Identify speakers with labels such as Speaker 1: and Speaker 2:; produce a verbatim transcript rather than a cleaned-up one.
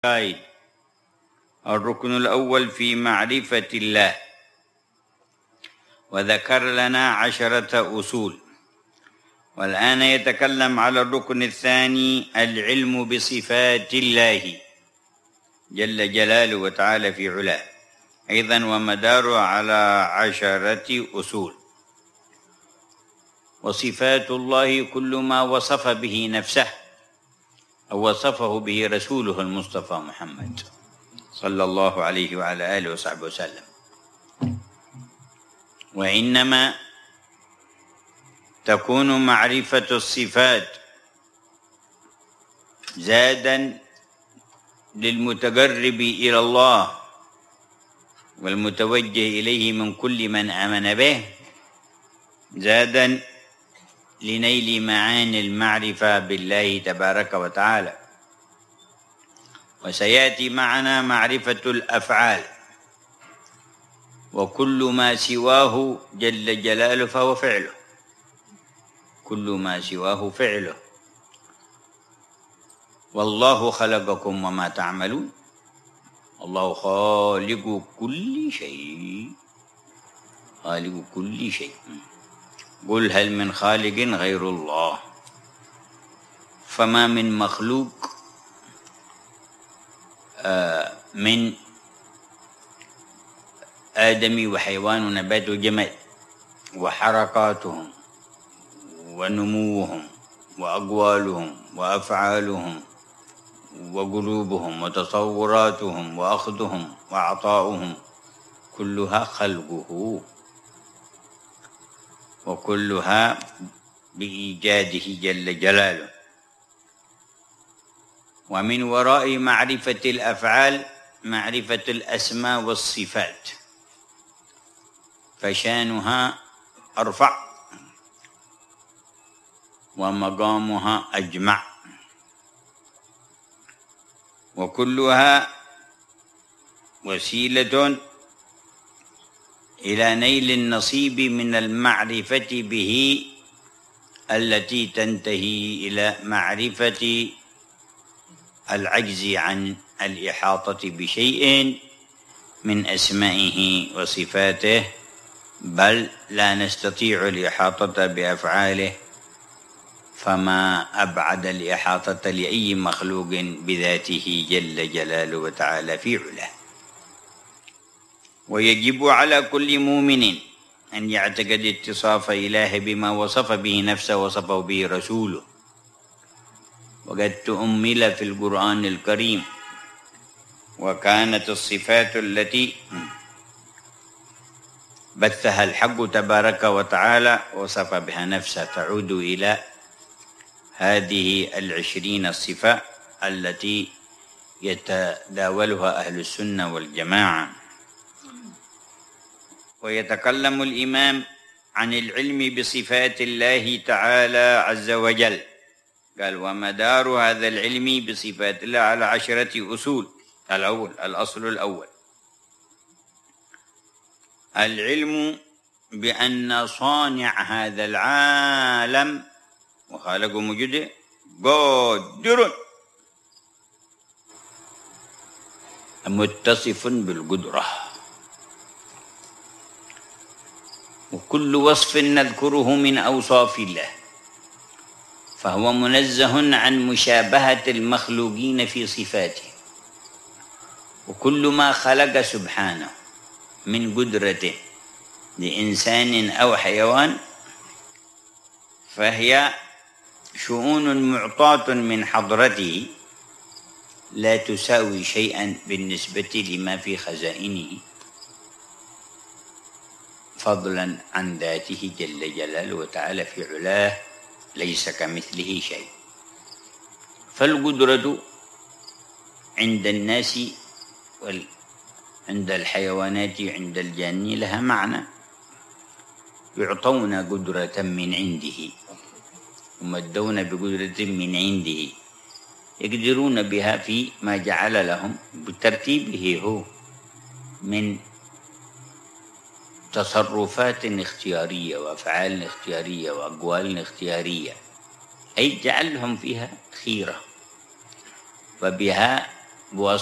Speaker 1: العقائد. الركن الأول في معرفة الله، وذكر لنا عشرة أصول، والآن يتكلم على الركن الثاني العلم بصفات الله جل جلاله وتعالى في علاه، أيضا ومداره على عشرة أصول. وصفات الله كل ما وصف به نفسه أو وصفه به رسوله المصطفى محمد صلى الله عليه وعلى آله وصحبه وسلم. وإنما تكون معرفة الصفات زادا للمتقرب إلى الله والمتوجه إليه من كل من آمن به، زادا لنيل معاني المعرفة بالله تبارك وتعالى. وسيأتي معنا معرفة الأفعال، وكل ما سواه جل جلاله فهو فعله، كل ما سواه فعله. والله خلقكم وما تعملون، الله خالق كل شيء، خالق كل شيء. قل هل من خالق غير الله؟ فما من مخلوق آه من آدمي وحيوان ونبات وجماد وحركاتهم ونموهم وأقوالهم وأفعالهم وقلوبهم وتصوراتهم وأخذهم وعطاؤهم كلها خلقه، وكلها بإيجاده جل جلاله. ومن وراء معرفة الأفعال معرفة الأسماء والصفات، فشانها أرفع ومقامها أجمع، وكلها وسيلة إلى نيل النصيب من المعرفة به، التي تنتهي إلى معرفة العجز عن الإحاطة بشيء من أسمائه وصفاته، بل لا نستطيع الإحاطة بأفعاله، فما أبعد الإحاطة لأي مخلوق بذاته جل جلاله وتعالى في علاه. ويجب على كل مؤمن أن يعتقد اتصاف إله بما وصف به نفسه وصفه به رسوله، وقد تؤمل في القرآن الكريم. وكانت الصفات التي بثها الحق تبارك وتعالى وصف بها نفسه تعود إلى هذه العشرين الصفة التي يتداولها أهل السنة والجماعة. ويتكلم الإمام عن العلم بصفات الله تعالى عز وجل، قال: ومدار هذا العلم بصفات الله على عشرة أصول. الأول، الأصل الأول العلم بأن صانع هذا العالم وخالق موجود قادر متصف بالقدرة، وكل وصف نذكره من أوصاف الله فهو منزه عن مشابهة المخلوقين في صفاته. وكل ما خلق سبحانه من قدرته لإنسان أو حيوان فهي شؤون معطاة من حضرته لا تساوي شيئا بالنسبة لما في خزائنه، فضلا عن ذاته جل جلاله وتعالى في علاه ليس كمثله شيء. فالقدرة عند الناس وعند الحيوانات عند الجان لها معنى، يعطون قدرة من عنده يمدون بقدرة من عنده يقدرون بها في ما جعل لهم بترتيبه هو من تصرفات اختيارية وأفعال اختيارية وأقوال اختيارية، أي جعلهم فيها خيرة، وبها Bu